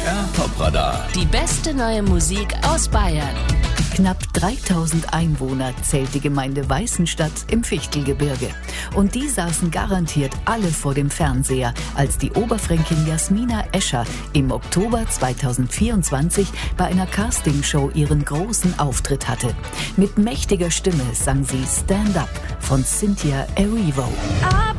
BR Top-Radar. Die beste neue Musik aus Bayern. Knapp 3000 Einwohner zählt die Gemeinde Weißenstadt im Fichtelgebirge. Und die saßen garantiert alle vor dem Fernseher, als die Oberfränkin Jasmina Escher im Oktober 2024 bei einer Castingshow ihren großen Auftritt hatte. Mit mächtiger Stimme sang sie Stand Up von Cynthia Erivo.